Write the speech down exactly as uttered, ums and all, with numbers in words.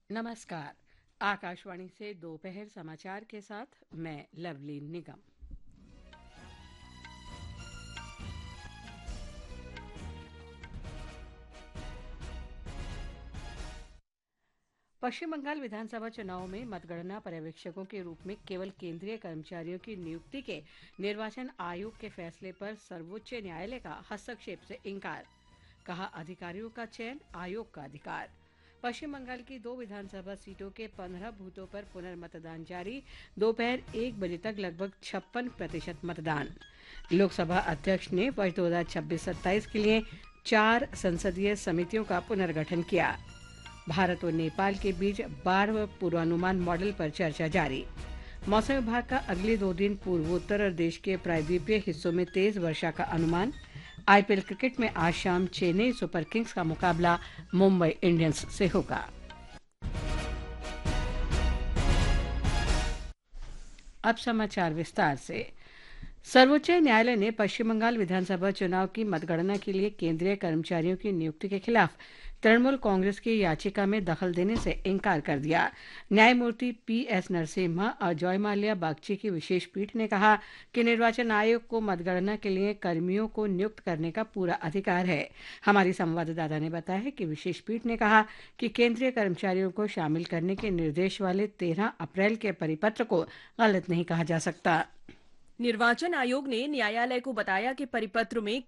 नमस्कार। आकाशवाणी से दोपहर समाचार के साथ मैं लवली निगम। पश्चिम बंगाल विधानसभा चुनाव में मतगणना पर्यवेक्षकों के रूप में केवल केंद्रीय कर्मचारियों की नियुक्ति के निर्वाचन आयोग के फैसले पर सर्वोच्च न्यायालय का हस्तक्षेप से इंकार। कहा, अधिकारियों का चयन आयोग का अधिकार। पश्चिम बंगाल की दो विधानसभा सीटों के पंद्रह बूथों पर पुनर्मतदान जारी। दोपहर एक बजे तक लगभग छप्पन प्रतिशत मतदान। लोकसभा अध्यक्ष ने वर्ष दो हजार छब्बीस सत्ताईस के लिए चार संसदीय समितियों का पुनर्गठन किया। भारत और नेपाल के बीच बारहवें पूर्वानुमान मॉडल पर चर्चा जारी। मौसम विभाग का अगले दो दिन पूर्वोत्तर और देश के प्रायद्वीपीय हिस्सों में तेज वर्षा का अनुमान। आईपीएल क्रिकेट में आज शाम चेन्नई सुपर किंग्स का मुकाबला मुंबई इंडियंस से होगा। अब समाचार विस्तार से। सर्वोच्च न्यायालय ने पश्चिम बंगाल विधानसभा चुनाव की मतगणना के लिए केंद्रीय कर्मचारियों की नियुक्ति के खिलाफ तृणमूल कांग्रेस की याचिका में दखल देने से इंकार कर दिया। न्यायमूर्ति पी एस नरसिम्हा और जयमाल्या बागची की विशेष पीठ ने कहा कि निर्वाचन आयोग को मतगणना के लिए कर्मियों को नियुक्त करने का पूरा अधिकार है। हमारी संवाददाता ने बताया है कि विशेष पीठ ने कहा कि केंद्रीय कर्मचारियों को शामिल करने के निर्देश वाले तेरह अप्रैल के परिपत्र को गलत नहीं कहा जा सकता। निर्वाचन आयोग ने न्यायालय को बताया कि परिपत्र में